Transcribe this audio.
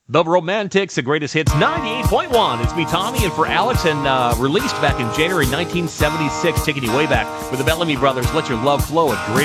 The Romantics, the greatest hits, 98.1. It's me, Tommy, and for Alex, and released back in January 1976, taking you way back with the Bellamy Brothers. Let Your Love Flow at great